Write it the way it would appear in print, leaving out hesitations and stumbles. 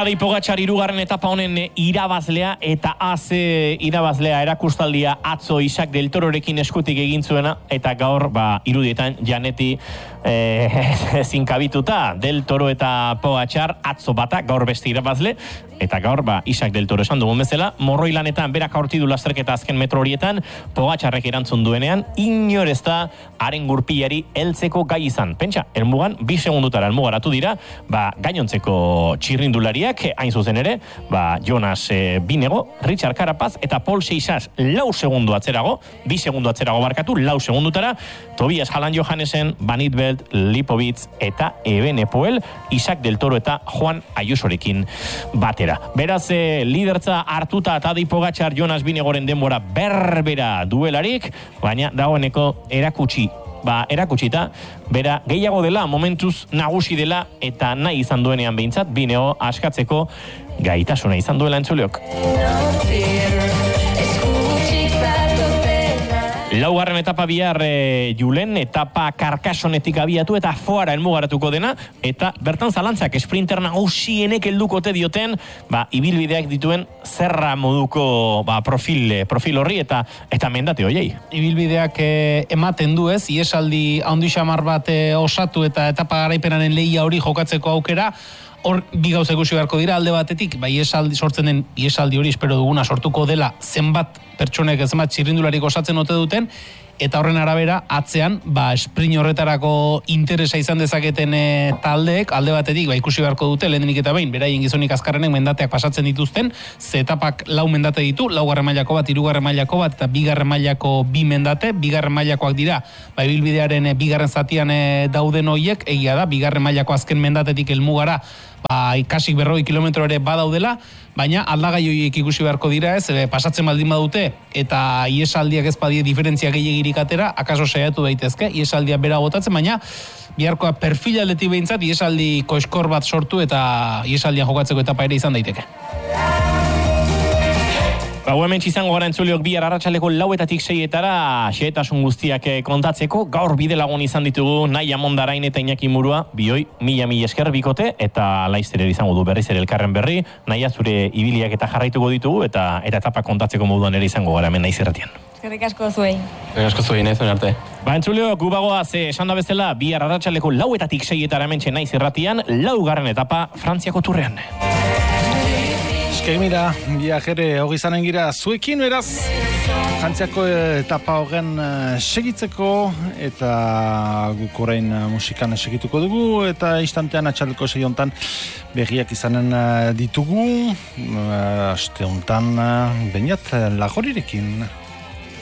Tadej Pogačar hirugarren etapa honen irabazlea eta irabazlea erakustaldia atzo Isaac del Tororekin eskutik egin zuena eta gaur irudietan Janeti zinkabituta del Toro eta Pogačar atzo bata gaur beste irabazle eta gaur Isaac del Toro esan dugun bezala morroi lanetan berak aurti du lasterketa azken metro horietan Pogačarrek erantzun duenean inor ez da haren gurpilari heltzeko gai izan. Pentsa, elmugan 2 segundutara elmugaratu dira gainontzeko txirrindulariak hain zuzen ere, Jonas Binego, Richard Carapaz eta Paul Seixas 4 segundu atzerago, 2 segundu atzerago barkatu, 4 segundutara, Tobias Hallan Johannesen, Van Idveld, Lipovitz eta Ebenepoel, Isaac del Toro eta Juan Ayusorekin batera. Beraz, lidertza hartuta Tadej Pogačar Jonas Binegoren denbora berbera duelarik, baina dagoeneko erakutsita, bera gehiago dela, momentuz nagusi dela, eta nahi izan duenean behintzat, Bineo askatzeko gaitasuna izan duela entzuleok. Laugarren etapa bihar Julen, etapa Karkasonetik abiatu eta Foara helmugaratuko dena, eta bertan zalantzak sprinter nagusienek heldukote dioten, ibilbideak dituen zerra moduko profil horri eta mendate hoiei. Ibilbideak ematen du ez, iesaldi handi xamar bat osatu eta etapa garaipenaren lehia hori jokatzeko aukera, hor bi gauza ikusi beharko dira alde batetik, sortzen den iesaldi hori espero duguna sortuko dela zenbat pertsonek zenbat txirrindularik osatzen ote duten, eta horren arabera atzean sprint horretarako interesa izan dezaketen taldeek alde batetik ikusi beharko dute lehenik eta behin beraien gizonik azkarrenek mendateak pasatzen dituzten, ze etapak 4 mendate ditu, 4. mailako bat, 3. mailako bat eta 2. mailako 2 mendate, 2. mailakoak dira ibilbidearen 2. zatian dauden hoiek, egia da 2. mailako azken mendatetik helmugara ikasik 40 kilometro ere badaudela, baina aldagai horiek ikusi beharko dira ez, pasatzen baldin badute eta iesaldiak ez badie diferentzia gehiegirik atera, akaso saiatu daitezke, iesaldia bera botatzen, baina biharkoa perfilaletik behintzat iesaldi koskor bat sortu eta iesaldian jokatzeko etapa ere izan daiteke. Hemen izango gara entzuleok bihar arratsaleko 4:00 6:00 xehetasun guztiak kontatzeko. Gaur bide lagun izan ditugu Naia Mondarain eta Iñaki Murua, bioi mila esker bikote eta laizter izango du berriz ere elkarren berri. Naia zure ibiliak eta jarraituko ditugu eta etapa kontatzeko moduan ere izango gara hemen Naiz Irratian. Eskerrik asko zuei. Eskerrik asko zuei, nahi zuen arte. Entzuleok gubagoaz esan da bezala bihar arratsaleko 4:00 6:00 hementxe Naiz Irratian 4. etapa Frantziako Turrean. Mira, viajere hori zanen gira zuekin, beraz, Frantziako etapa horren segitzeko, eta guk orain musikan segituko dugu, eta instantean atxaldeko segi hontan berriak izanen ditugu, aste hontan, bainat lagorirekin.